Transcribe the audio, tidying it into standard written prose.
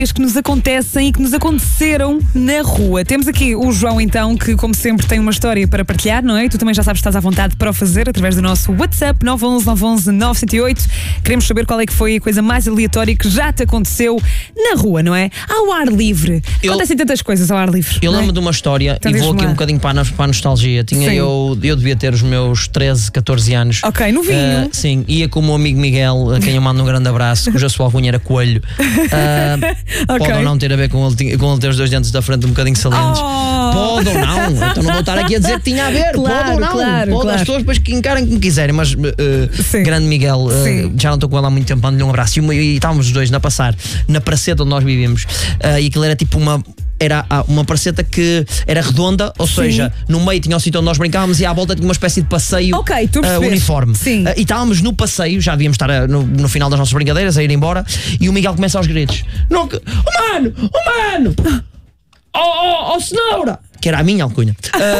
que nos acontecem e que nos aconteceram na rua. Temos aqui o João, então, que como sempre tem uma história para partilhar, não é? E tu também já sabes que estás à vontade para o fazer através do nosso WhatsApp 911 911 908. Queremos saber qual é que foi a coisa mais aleatória que já te aconteceu na rua, não é? Ao ar livre. Acontecem tantas coisas ao ar livre. Eu lembro de uma história, então, e vou aqui um bocadinho para a nostalgia. Eu devia ter os meus 13, 14 anos. Ok, novinho. Sim, ia com o meu amigo Miguel, a quem eu mando um grande abraço, cuja sua alcunha era Coelho. Pode ou não ter a ver com ele ter os dois dentes da frente um bocadinho salientes. Pode ou não. Então não vou estar aqui a dizer que tinha a ver. Claro, pode ou não. Claro. As pessoas depois que encarem como quiserem. Mas grande Miguel, já não estou com ele há muito tempo, mando-lhe um abraço. E estávamos os dois a passar na praceta onde nós vivíamos. E aquilo era tipo uma praceta que era redonda, ou seja, no meio tinha o sítio onde nós brincávamos e à volta tinha uma espécie de passeio uniforme. E estávamos no passeio, já devíamos estar no final das nossas brincadeiras, a ir embora, e o Miguel começa aos gritos: mano! Oh, cenoura! Que era a minha alcunha.